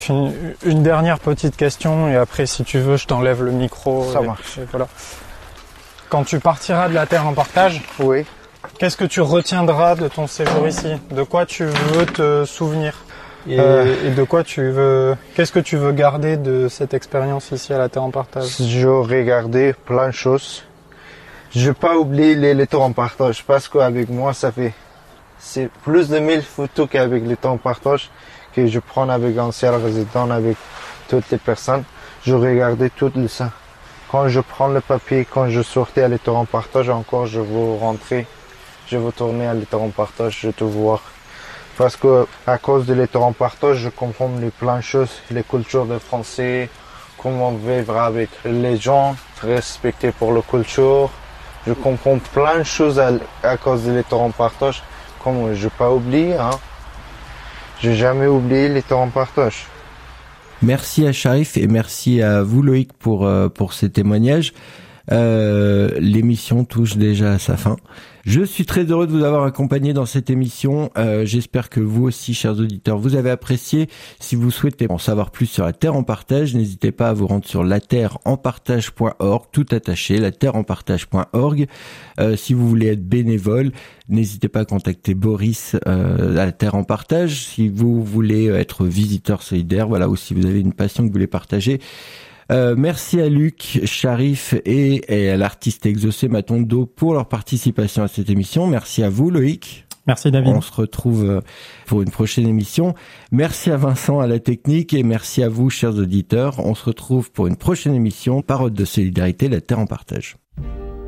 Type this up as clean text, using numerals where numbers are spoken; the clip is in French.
Une dernière petite question et après si tu veux je t'enlève le micro. Ça marche. Et voilà. Quand tu partiras de la Terre en partage, Oui. qu'est-ce que tu retiendras de ton séjour ici? De quoi tu veux te souvenir? Et de quoi qu'est-ce que tu veux garder de cette expérience ici à la Terre en partage? Je regardé plein de choses. Je vais pas oublier les temps en partage parce qu'avec moi c'est plus de 1000 photos qu'avec les temps en partage que je prends avec anciens résidents, avec toutes les personnes. Je regardais tout ça. Quand je prends le papier, quand je sortais à l'état en partage, encore je veux rentrer, je veux tourner à l'état en partage, je te vois. Parce que à cause de l'état en partage, je comprends plein de choses, les cultures des Français, comment vivre avec les gens, respecter pour la culture. Je comprends plein de choses à cause de l'état en partage, comme je n'ai pas oublié, hein. J'ai jamais oublié l'état en partage. Merci à Sharif et merci à vous Loïc pour ces témoignages. L'émission touche déjà à sa fin. Je suis très heureux de vous avoir accompagné dans cette émission. J'espère que vous aussi, chers auditeurs, vous avez apprécié. Si vous souhaitez en savoir plus sur la Terre en partage, n'hésitez pas à vous rendre sur laterreenpartage.org, tout attaché, laterreenpartage.org. Si vous voulez être bénévole, n'hésitez pas à contacter Boris à la Terre en partage. Si vous voulez être visiteur solidaire, voilà, ou si vous avez une passion que vous voulez partager. Merci à Luc, Sharif et à l'artiste exaucé Matondo pour leur participation à cette émission. Merci à vous Loïc. Merci David. On se retrouve pour une prochaine émission. Merci à Vincent à la technique et merci à vous chers auditeurs. On se retrouve pour une prochaine émission. Parole de solidarité, la Terre en partage.